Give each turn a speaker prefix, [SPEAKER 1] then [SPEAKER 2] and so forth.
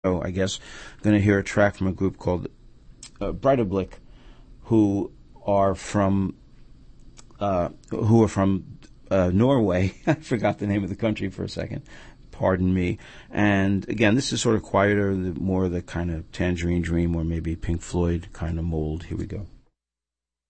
[SPEAKER 1] I guess, going to hear a track from a group called Breidablik, who are from Norway. I forgot the name of the country for a second. Pardon me. And again, this is sort of quieter, more the kind of Tangerine Dream or maybe Pink Floyd kind of mold. Here we go.